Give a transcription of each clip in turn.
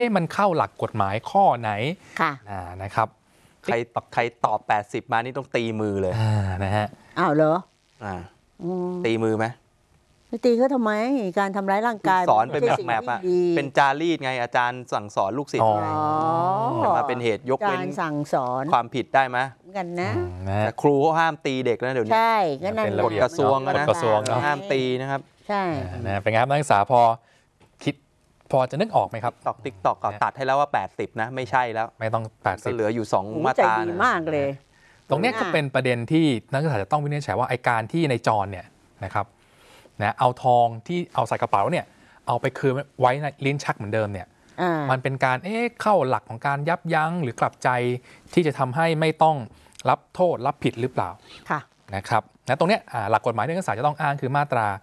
มันเข้าหลักกฎหมายข้อไหนนะครับใครตอบ80มานี่ต้องตีมือเลยนะฮะอ้าวเหรอตีมือไหมตีเขาทำไมการทำร้ายร่างกายสอนเป็นแบบแมปอะเป็นจารีตไงอาจารย์สั่งสอนลูกศิษย์ไงมาเป็นเหตุยกเว้นสั่งสอนความผิดได้ไหมกันนะแต่ครูเขาห้ามตีเด็กนะเดี๋ยวนี้ใช่ก็นั่นกฎกระทรวงนะห้ามตีนะครับใช่เป็นไงครับนักศึกษาพอจะนึกออกไหมครับติ๊กตอกตัดให้แล้วว่า80นะไม่ใช่แล้วไม่ต้อง80 เหลืออยู่2มาตราดีมากเลยตรงนี้ก็เป็นประเด็นที่นักศึกษาจะต้องวินิจฉัยว่าไอการที่ในจรเนี่ยนะครับนะเอาทองที่เอาใส่กระเป๋าเนี่ยเอาไปคืนไว้ในลิ้นชักเหมือนเดิมเนี่ยมันเป็นการเข้าหลักของการยับยั้งหรือกลับใจที่จะทำให้ไม่ต้องรับโทษรับผิดหรือเปล่านะครับนะตรงนี้หลักกฎหมายที่นักศึกษาจะต้องอ้างคือมาตรา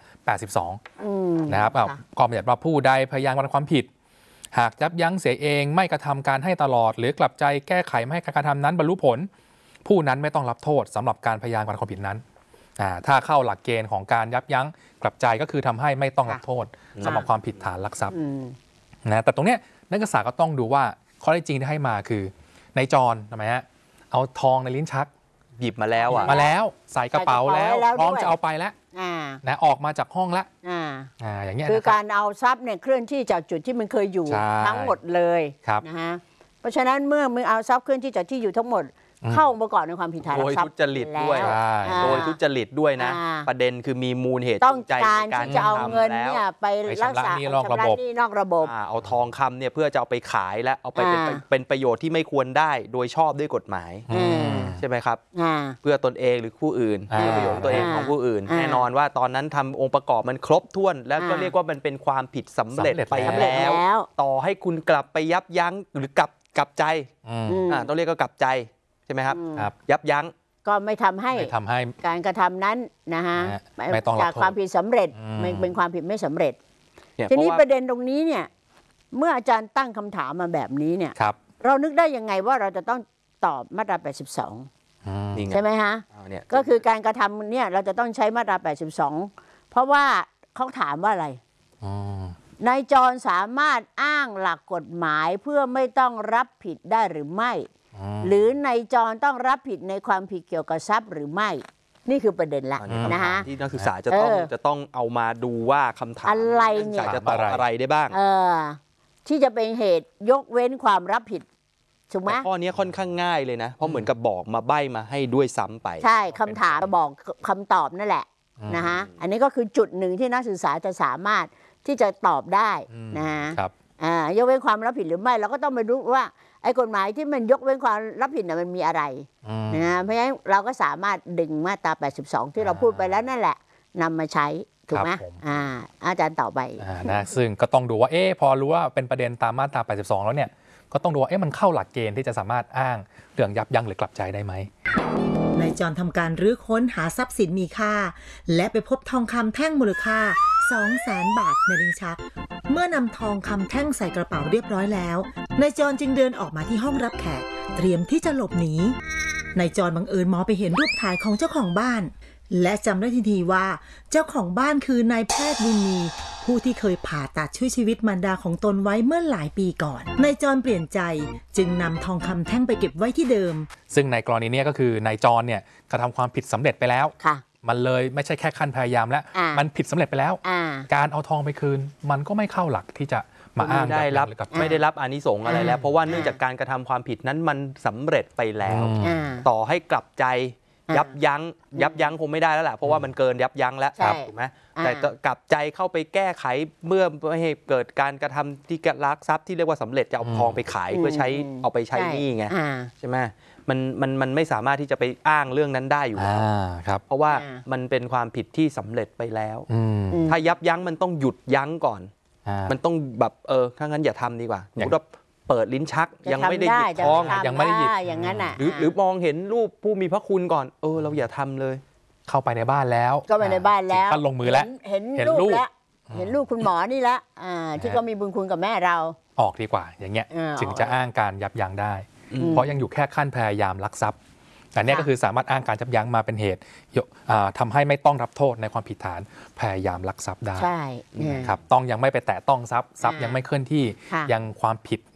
82นะครับข้อบัญญัติว่าผู้ใดพยายามกระทำความผิดหากยับยั้งเสียเองไม่กระทำการให้ตลอดหรือกลับใจแก้ไขไม่ให้การกระทำนั้นบรรลุผลผู้นั้นไม่ต้องรับโทษสำหรับการพยายามกระทำความผิดนั้นถ้าเข้าหลักเกณฑ์ของการยับยั้งกลับใจก็คือทำให้ไม่ต้องรับโทษสำหรับความผิดฐานลักทรัพย์นะแต่ตรงนี้นักศึกษาก็ต้องดูว่าข้อเท็จจริงที่ให้มาคือในจรทำไมฮะเอาทองในลิ้นชักหยิบมาแล้วมาแล้วใส่กระเป๋าแล้วพร้อมจะเอาไปแล้วนะออกมาจากห้องแล้วอย่างเงี้ยคือการเอาทรัพย์เนี่ยเคลื่อนที่จากจุดที่มันเคยอยู่ทั้งหมดเลยนะฮะเพราะฉะนั้นเมื่อมึงเอาทรัพย์เคลื่อนที่จากที่อยู่ทั้งหมดเข้ามาก่อนในความผิดฐานลักทรัพย์โดยทุจริตด้วยนะประเด็นคือมีมูลเหตุต้องการที่จะเอาเงินเนี่ยไปรักษาชำระหนี้นอกระบบเอาทองคำเนี่ยเพื่อจะเอาไปขายและเอาไปเป็นประโยชน์ที่ไม่ควรได้โดยชอบด้วยกฎหมายใช่ไหมครับเพื่อตนเองหรือผู้อื่นเพื่อประโยชน์ตัวเองของผู้อื่นแน่นอนว่าตอนนั้นทำองค์ประกอบมันครบถ้วนแล้วก็เรียกว่ามันเป็นความผิดสำเร็จไปแล้วต่อให้คุณกลับไปยับยั้งหรือกลับใจต้องเรียกก็กลับใจใช่ไหมครับยับยั้งก็ไม่ทำให้การกระทำนั้นนะฮะจากความผิดสำเร็จเป็นความผิดไม่สำเร็จทีนี้ประเด็นตรงนี้เนี่ยเมื่ออาจารย์ตั้งคำถามมาแบบนี้เนี่ยเรานึกได้ยังไงว่าเราจะต้องตอบมาตรา82ใช่ไหมฮะก็คือการกระทำเนี่ยเราจะต้องใช้มาตรา82เพราะว่าเขาถามว่าอะไรนายจรสามารถอ้างหลักกฎหมายเพื่อไม่ต้องรับผิดได้หรือไม่หรือนายจรต้องรับผิดในความผิดเกี่ยวกับทรัพย์หรือไม่นี่คือประเด็นละนะฮะที่นักศึกษาจะต้องเอามาดูว่าคำถามอะไรเนี่ยจะตอบอะไรได้บ้างที่จะเป็นเหตุยกเว้นความรับผิดถูกไหมข้อนี้ค่อนข้างง่ายเลยนะเพราะเหมือนกับบอกมาใบ้มาให้ด้วยซ้ำไปใช่คำถามบอกคำตอบนั่นแหละนะฮะอันนี้ก็คือจุดหนึ่งที่นักศึกษาจะสามารถที่จะตอบได้นะฮะยกเว้นความรับผิดหรือไม่เราก็ต้องไปดูว่าไอ้กฎหมายที่มันยกเว้นความรับผิดมันมีอะไรนะเพราะฉะนั้นเราก็สามารถดึงมาตรา82ที่เราพูดไปแล้วนั่นแหละนำมาใช้ถูกไหมอาจารย์ต่อไปนะซึ่งก็ต้องดูว่าพอรู้ว่าเป็นประเด็นตามมาตรา82แล้วเนี่ยก็ต้องดูว่ามันเข้าหลักเกณฑ์ที่จะสามารถอ้างเรื่องยับยั้งหรือกลับใจได้ไหมนายจรทำการรื้อค้นหาทรัพย์สินมีค่าและไปพบทองคำแท่งมูลค่า 200,000 บาทในลิ้นชักเมื่อนำทองคำแท่งใส่กระเป๋าเรียบร้อยแล้วนายจรจึงเดินออกมาที่ห้องรับแขกเตรียมที่จะหลบหนีนายจรบังเอิญมองไปเห็นรูปถ่ายของเจ้าของบ้านและจำได้ทันทีว่าเจ้าของบ้านคือนายแพทย์บุญมีผู้ที่เคยผ่าตัดช่วยชีวิตมารดาของตนไว้เมื่อหลายปีก่อนนายจรเปลี่ยนใจจึงนำทองคำแท่งไปเก็บไว้ที่เดิมซึ่งในกรณีนี้ก็คือนายจรเนี่ยกระทำความผิดสำเร็จไปแล้วมันเลยไม่ใช่แค่ขั้นพยายามแล้วมันผิดสำเร็จไปแล้วการเอาทองไปคืนมันก็ไม่เข้าหลักที่จะมาอ้างไม่ได้รับอานิสงส์อะไรแล้วเพราะว่าเนื่องจากการกระทำความผิดนั้นมันสำเร็จไปแล้วต่อให้กลับใจยับยั้งคงไม่ได้แล้วแหละเพราะว่ามันเกินยับยั้งแล้วถูกไหมแต่กลับใจเข้าไปแก้ไขเมื่อไม่ให้เกิดการกระทำที่ลักทรัพย์ที่เรียกว่าสำเร็จจะเอาทองไปขายเพื่อเอาไปใช้หนี้ไงใช่ไหมมันไม่สามารถที่จะไปอ้างเรื่องนั้นได้อยู่แล้วเพราะว่ามันเป็นความผิดที่สำเร็จไปแล้วถ้ายับยั้งมันต้องหยุดยั้งก่อนมันต้องแบบถ้างั้นอย่าทำดีกว่าสมมติว่าเปิดลิ้นชักยังไม่ได้หยิบทองยังไม่ได้หยิบอย่างนั้นอ่ะหรือมองเห็นรูปผู้มีพระคุณก่อนเราอย่าทำเลยเข้าไปในบ้านแล้วก็ไปในบ้านแล้วลงมือแล้วเห็นลูกแล้วเห็นลูกคุณหมอนี่แล้วที่ก็มีบุญคุณกับแม่เราออกดีกว่าอย่างเงี้ยถึงจะอ้างการยับยั้งได้เพราะยังอยู่แค่ขั้นพยายามลักทรัพย์แต่นี่ก็คือสามารถอ้างการยับยั้งมาเป็นเหตุทำให้ไม่ต้องรับโทษในความผิดฐานพยายามลักทรัพย์ได้ใช่ครับต้องยังไม่ไปแตะต้องทรัพย์ยังไม่เคลื่อนที่ยังความผิด